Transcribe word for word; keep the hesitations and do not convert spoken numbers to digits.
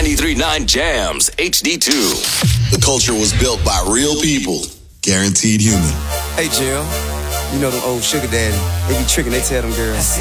ninety-three point nine Jams, H D two. The culture was built by real people. Guaranteed human. Hey, Jill. You know them old sugar daddy. They be tricking, they tell them girls,